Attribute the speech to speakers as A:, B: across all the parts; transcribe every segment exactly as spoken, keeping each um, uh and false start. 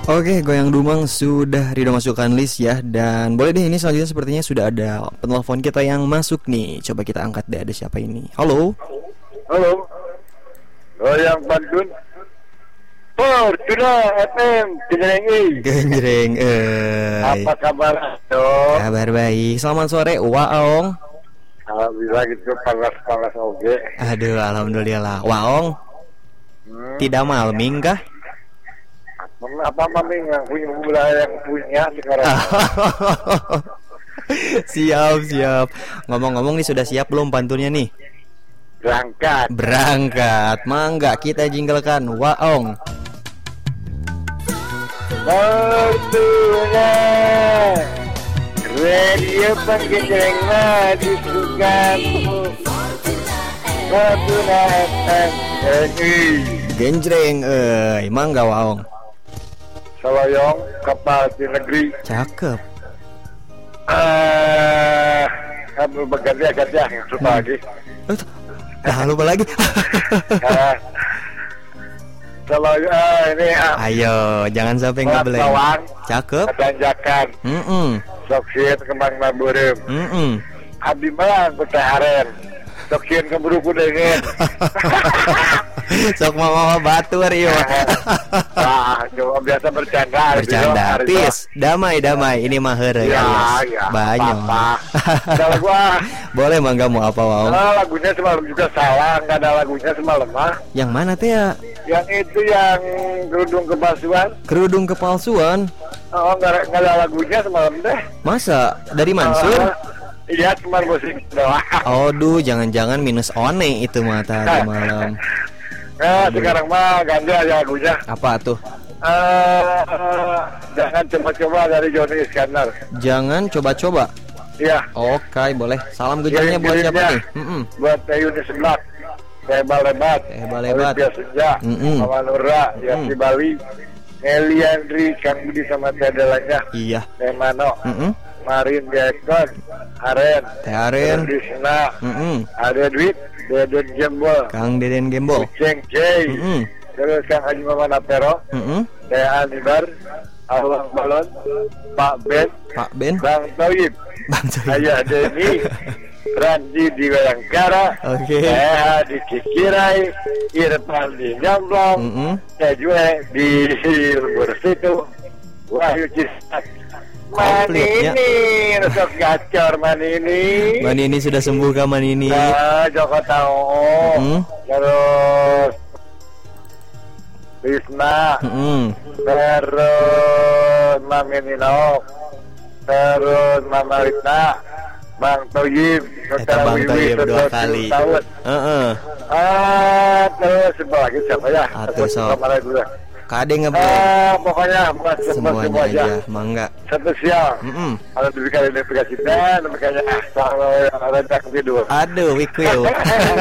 A: Oke, Goyang Dumang sudah Rido masukkan list ya. Dan boleh deh, ini selanjutnya sepertinya sudah ada penelpon kita yang masuk nih. Coba kita angkat deh, ada siapa ini. Halo.
B: Halo. Goyang Bandung. Fortuna F M Genjreng.
A: Genjreng, eh.
B: Apa kabar dong?
A: Kabar baik. Selamat sore, Waong.
B: Alhamdulillah gitu, panas-panas oke.
A: Aduh, alhamdulillah. Waong. Hmm. Tidak malming kah?
B: Apa maming yang punya bola yang punya sekarang?
A: Siap, siap. Ngomong-ngomong nih, sudah siap belum pantunnya nih?
B: Berangkat.
A: Berangkat. Mangga kita jinglekan Waong.
B: Fortuna Radio Penggenjreng disukamu. Fortuna F M
A: Genjreng, eh, mangga Waong.
B: Saloyong kapal di negeri.
A: Cakep.
B: Ah, kamu bekerja kerja yang suka lagi.
A: Dah lupa lagi.
B: Saloyong ah, ini ah.
A: Ayo, jangan sampai ngeblank. Cakep.
B: Tanjakan.
A: Heeh.
B: Soksien kembang maburem.
A: Heeh.
B: Abdi mah betaharen. Soksien keburu kudengen.
A: Sok mama batur ieu.
B: Ah, cuma biasa bercanda.
A: Bercanda. Peace, damai damai. Ini mah heureuy
B: ya.
A: Ya, banyak.
B: Ada lagu ah.
A: Boleh mangga mau apa Waong?
B: Ah, lagunya semalam juga salah, enggak ada lagunya semalam mah.
A: Yang mana teh ya?
B: Yang itu yang kerudung kepalsuan.
A: Kerudung kepalsuan.
B: Oh, enggak enggak ada lagunya semalam deh.
A: Masa? Dari Mansur?
B: Uh, iya, cuma musik doang.
A: Aduh, jangan-jangan minus one itu mah tadi malam.
B: Nah, sekarang mah ganti aja lagunya.
A: Apa tuh?
B: Uh, uh, jangan coba-coba dari Johnny Iskandar.
A: Jangan coba-coba.
B: Iya.
A: Oke, boleh. Salam gejangnya buat siapa nih? Mm-mm.
B: Buat Teh Yuni Seblak, Teh Balebat,
A: Teh Balebat,
B: Teh Senja, Mama Nura, Yasi Bali, Nelly Andri, Kang Budi sama Teh Delanya.
A: Iya.
B: Teh Mano,
A: Mm-mm.
B: Marin Gekon, Aren,
A: Teh Aren,
B: Krishna,
A: Mm-mm.
B: ada Duit, Deden Gembol,
A: Kang Deden Gembol,
B: Ceng Jay,
A: Mm-mm.
B: terus Kang Haji Maman Apero,
A: Mm-mm.
B: Teh Anibar, Awang Balon, Pak Ben,
A: Pak Ben,
B: Bang Toyib,
A: Bang Toyib,
B: Ayah Deni, Randi di Bayangkara,
A: Oke.
B: Teh di Kikirai, Irfan di Nyamblong,
A: Mm-mm.
B: Teh Jue di Lembur Situ, Wahyu Cisat,
A: Komplit, ya.
B: Manini, resok gacor Manini.
A: Manini sudah sembuh kah Manini?
B: Nah, Joko Tao,
A: Mm-mm.
B: terus Wisna,
A: Mm-mm.
B: terus Mami Nino, terus Mama Ritna, Bang Toyib,
A: Eta Bang Toyib dua kali. Heeh.
B: Ah, terus siapa lagi siapa ya?
A: Atuh, so.
B: Kemarin dulu.
A: Kade ngeblend.
B: Ah, pokoknya buat
A: Semuanya
B: semua aja.
A: aja, mangga.
B: Spesial.
A: Mm-mm.
B: Ada diberikan identifikasi dan makanya kalau yang ada tak kedua.
A: Aduh, wikwil.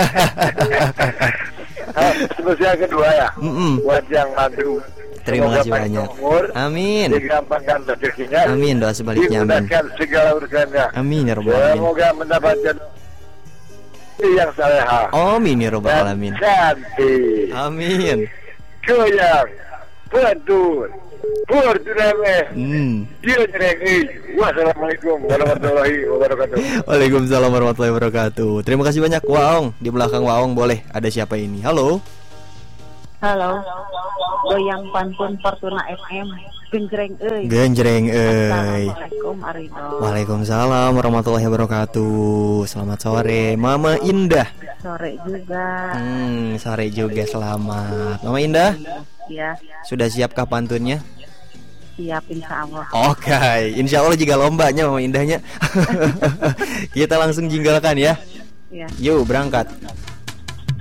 B: Spesial kedua ya.
A: Mm-mm.
B: Buat yang madu.
A: Terima kasih banyak.
B: Umur,
A: Amin.
B: digampangkan rezekinya.
A: Amin, doa sebaliknya amin.
B: Dimudahkan segala urusannya.
A: Amin ya rabbal alamin.
B: Semoga mendapatkan yang saleha.
A: Amin ya rabbal
B: Dan
A: alamin.
B: cantik.
A: Amin.
B: Goyang. Betul. Fortuna.
A: Hmm.
B: Dia nyereng. Wassalamualaikum warahmatullahi wabarakatuh.
A: Waalaikumsalam warahmatullahi wabarakatuh. Terima kasih banyak Waong. Di belakang Waong boleh ada siapa ini? Halo.
C: Halo. Goyang pantun Fortuna F M. Genjreng euy.
A: Genjreng euy.
C: Assalamualaikum Arido.
A: Waalaikumsalam warahmatullahi wabarakatuh. Selamat sore Mama Indah.
C: Sore juga.
A: Hmm, sore juga selamat. Mama Indah?
C: Ya,
A: Sudah siapkah pantunnya?
C: siap insya Allah.
A: Oke, insya Allah juga lombanya Mama Indahnya. Kita langsung jinggalkan ya.
C: Ya.
A: Yuk berangkat.